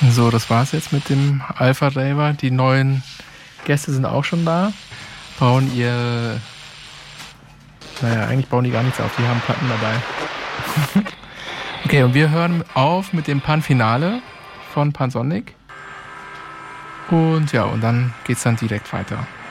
So, das war's jetzt mit dem Alpha Raver. Die neuen Gäste sind auch schon da. Eigentlich bauen die gar nichts auf. Die haben Platten dabei. Okay, und wir hören auf mit dem Pan-Finale von Pansonic. Und ja, und dann geht's dann direkt weiter.